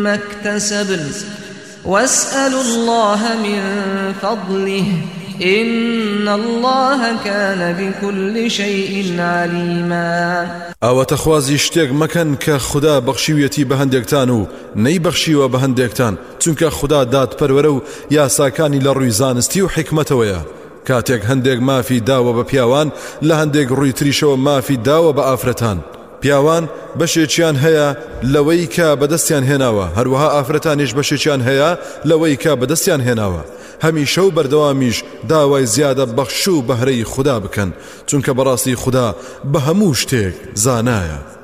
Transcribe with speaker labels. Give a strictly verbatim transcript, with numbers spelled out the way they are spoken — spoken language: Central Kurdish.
Speaker 1: ما اكتسبن واسألوا الله من فضله إن الله كان بكل شيء عليما.
Speaker 2: ئەوە تەخوازی شتێک مەکەن کە خوددا بەخشیویەتی بە هەندێکتان و نەیبەخشیوە بە هەندێکتان، چونکە خوددا دادپەروەرە و یاساکانی لە ڕووی زانستی و حکمەتەوەیە. کاتێک هەندێک مافی داوە بە پیاوان لە هەندێک ڕووی تریشەوە مافی داوە بە ئافرەتان. پیاوان بەشێکیان هەیە لەوەی کە بەدەستیان هێناوە، هەروەها ئافرەتانیش بەشێکیان هەیە لەوەی کە بەدەستیان هێناوە. هەمیشە و بەردەوامیش داوای زیادە بەخش و بەهرەی خوددا بکەن، چونکە بەڕاستی خوددا بە هەموو شتێک زانایە.